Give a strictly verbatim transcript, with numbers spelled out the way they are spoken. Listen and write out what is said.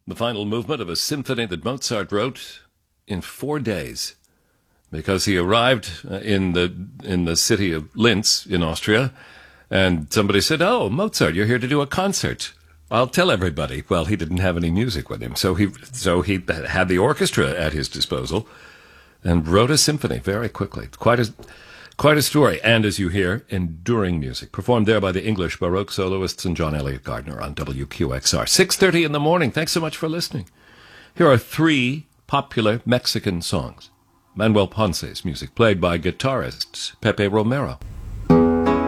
the final movement of a symphony that Mozart wrote in four days, because he arrived uh, in the in the city of Linz in Austria, and somebody said, "Oh, Mozart, you're here to do a concert. I'll tell everybody." Well, he didn't have any music with him, so he so he had the orchestra at his disposal and wrote a symphony very quickly. Quite a quite a story, and as you hear, enduring music performed there by the English Baroque soloists and John Elliott Gardner on W Q X R. six thirty in the morning. Thanks so much for listening. Here are three popular Mexican songs. Manuel Ponce's music, played by guitarist Pepe Romero.